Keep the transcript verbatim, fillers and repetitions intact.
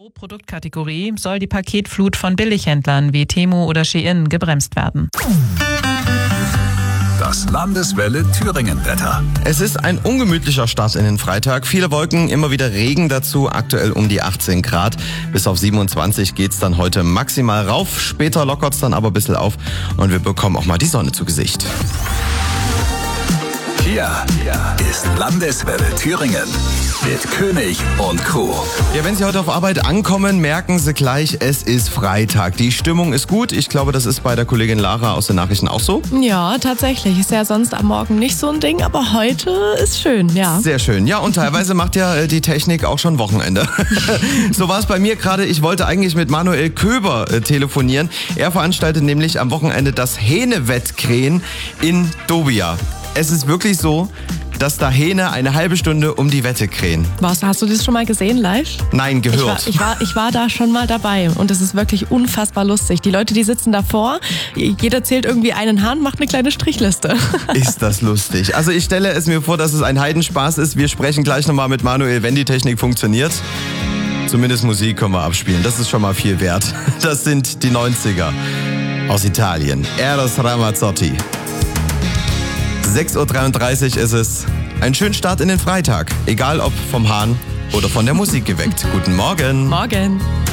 Pro Produktkategorie soll die Paketflut von Billighändlern wie Temu oder Shein gebremst werden. Das Landeswelle Thüringen-Wetter. Es ist ein ungemütlicher Start in den Freitag. Viele Wolken, immer wieder Regen dazu, aktuell um die achtzehn Grad. Bis auf siebenundzwanzig geht's dann heute maximal rauf. Später lockert's dann aber ein bisschen auf und wir bekommen auch mal die Sonne zu Gesicht. Hier ist Landeswelle Thüringen mit König und Crew. Ja, wenn Sie heute auf Arbeit ankommen, merken Sie gleich, es ist Freitag. Die Stimmung ist gut. Ich glaube, das ist bei der Kollegin Lara aus den Nachrichten auch so. Ja, tatsächlich. Ist ja sonst am Morgen nicht so ein Ding, aber heute ist schön, ja. Sehr schön. Ja, und teilweise macht ja äh, die Technik auch schon Wochenende. So war es bei mir gerade. Ich wollte eigentlich mit Manuel Köber äh, telefonieren. Er veranstaltet nämlich am Wochenende das Hähne-Wettkrähen in Dobia. Es ist wirklich so, dass da Hähne eine halbe Stunde um die Wette krähen. Was, hast du das schon mal gesehen live? Nein, gehört. Ich war, ich war, ich war da schon mal dabei und es ist wirklich unfassbar lustig. Die Leute, die sitzen davor, jeder zählt irgendwie einen Hahn, macht eine kleine Strichliste. Ist das lustig. Also ich stelle es mir vor, dass es ein Heidenspaß ist. Wir sprechen gleich nochmal mit Manuel, wenn die Technik funktioniert. Zumindest Musik können wir abspielen. Das ist schon mal viel wert. Das sind die neunziger aus Italien. Eros Ramazzotti. sechs Uhr dreiunddreißig ist es. Ein schönen Start in den Freitag. Egal ob vom Hahn oder von der Musik geweckt. Guten Morgen. Morgen.